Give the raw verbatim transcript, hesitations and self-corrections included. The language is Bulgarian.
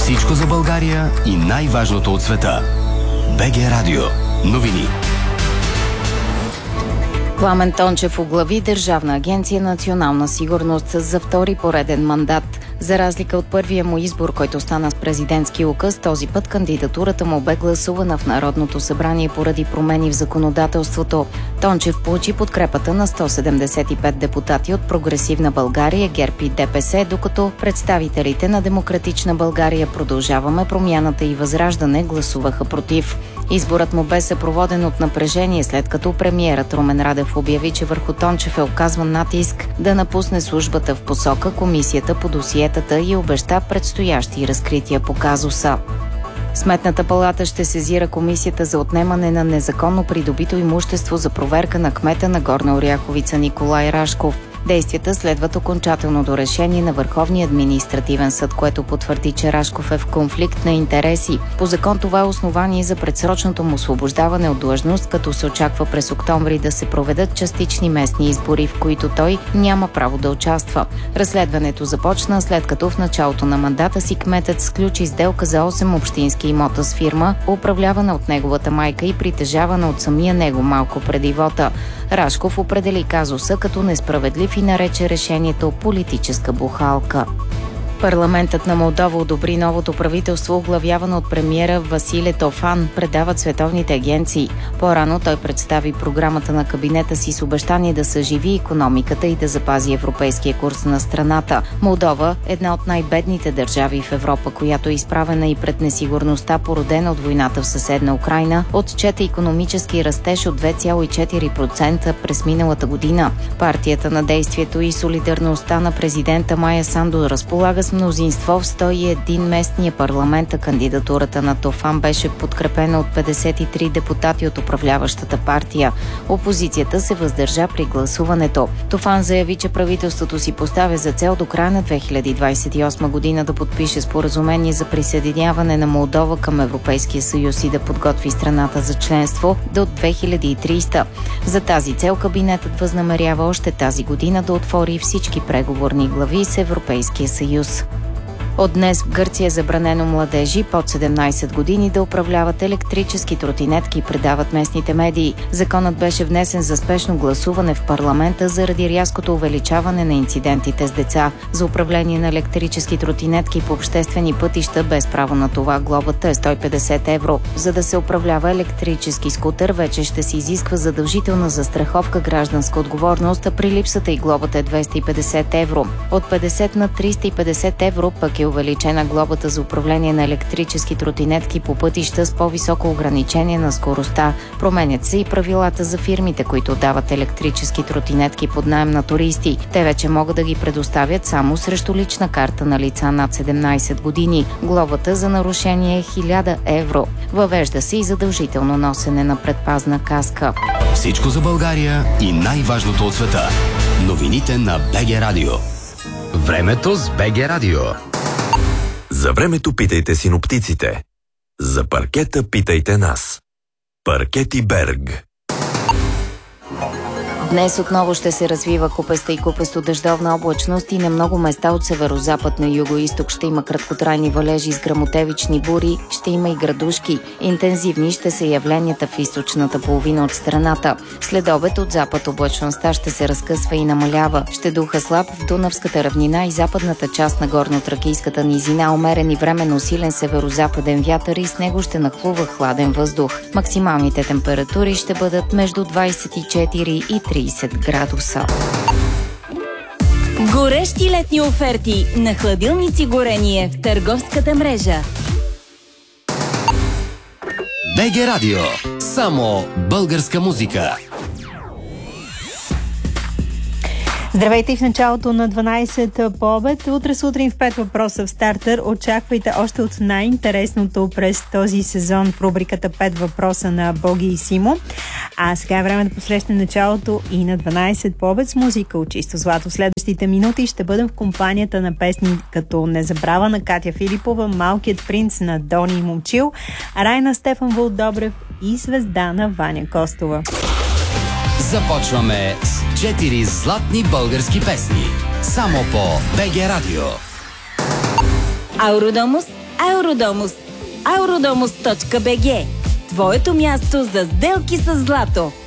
Всичко за България и най-важното от света. БГ Радио. Новини. Пламен Тончев оглави Държавна агенция национална сигурност за втори пореден мандат. За разлика от първия му избор, който стана с президентски указ, този път кандидатурата му бе гласувана в Народното събрание поради промени в законодателството. Тончев получи подкрепата на сто седемдесет и пет депутати от Прогресивна България, ГЕРБ и ДПС, докато представителите на Демократична България, Продължаваме промяната и Възраждане гласуваха против. Изборът му бе съпроводен от напрежение, след като премиерът Румен Радев обяви, че върху Тончев е оказван натиск да напусне службата в посока Комисията по досиетата и обеща предстоящи разкрития по казуса. Сметната палата ще сезира Комисията за отнемане на незаконно придобито имущество за проверка на кмета на Горна Оряховица Николай Рашков. Действията следват окончателното решение на Върховния административен съд, което потвърди, че Рашков е в конфликт на интереси. По закон това е основание за предсрочното му освобождаване от длъжност, като се очаква през октомври да се проведат частични местни избори, в които той няма право да участва. Разследването започна след като в началото на мандата си кметът сключи сделка за осем общински имота с фирма, управлявана от неговата майка и притежавана от самия него малко преди вота. Рашков определи казуса като несправедлив и нарече решението политическа бухалка. Парламентът на Молдова одобри новото правителство, оглавявано от премиера Василе Тофан, предават световните агенции. По-рано той представи програмата на кабинета си с обещание да съживи икономиката и да запази европейския курс на страната. Молдова, една от най-бедните държави в Европа, която е изправена и пред несигурността, породена от войната в съседна Украйна, отчете икономически растеж от две цяло и четири процента през миналата година. Партията на действието и солидарността на президента Майя Санду разполага с мнозинство в сто и един местния парламент, а кандидатурата на Тофан беше подкрепена от петдесет и три депутати от управляващата партия. Опозицията се въздържа при гласуването. Тофан заяви, че правителството си поставя за цел до края на две хиляди двадесет и осма година да подпише споразумение за присъединяване на Молдова към Европейския съюз и да подготви страната за членство до две хиляди и тридесета. За тази цел кабинетът възнамерява още тази година да отвори всички преговорни глави с Европейския съюз. От днес в Гърция е забранено младежи под седемнадесет години да управляват електрически тротинетки, предават местните медии. Законът беше внесен за спешно гласуване в парламента заради рязкото увеличаване на инцидентите с деца. За управление на електрически тротинетки по обществени пътища без право на това глобата е сто и петдесет евро. За да се управлява електрически скутер, вече ще се изисква задължителна застраховка гражданска отговорност, а при липсата и глобата е двеста и петдесет евро. От петдесет на триста и петдесет евро пък е увеличена глобата за управление на електрически тротинетки по пътища с по-високо ограничение на скоростта. Променят се и правилата за фирмите, които дават електрически тротинетки под наем на туристи. Те вече могат да ги предоставят само срещу лична карта на лица над седемнадесет години. Глобата за нарушение е хиляда евро. Въвежда се и задължително носене на предпазна каска. Всичко за България и най-важното от света. Новините на БГ Радио. Времето с БГ Радио. За времето питайте синоптиците. За паркета питайте нас. Паркети Берг. Днес отново ще се развива купеста и купесто дъждовна облачност и на много места от северозапад на югоизток ще има краткотрайни валежи с гръмотевични бури, ще има и градушки. Интензивни ще са явленията в източната половина от страната. След обед от запад облачността ще се разкъсва и намалява. Ще духа слаб в Дунавската равнина и западната част на горно-тракийската низина, умерен и временно силен северозападен вятър и с него ще нахлува хладен въздух. Максималните температури ще бъдат между двадесет и четири и тридесет градуса. Горещи летни оферти на хладилници горение в търговската мрежа. БГ Радио. Само българска музика. Здравейте и в началото на дванадесет по обед. Утре сутрин в пет въпроса в стартър. Очаквайте още от най-интересното през този сезон в рубриката пет въпроса на Боги и Симо. А сега е време да посрещнем началото и на дванадесет по обед с музика от чисто злато. В следващите минути ще бъдем в компанията на песни като Незабрава на Катя Филипова, Малкият принц на Дони Момчил, Райна Стефан Вълдобрев и Звезда на Ваня Костова. Започваме с четири златни български песни. Само по БГ Радио. Ауродомос Ауродомос. ауродомос точка би джи. Твоето място за сделки с злато.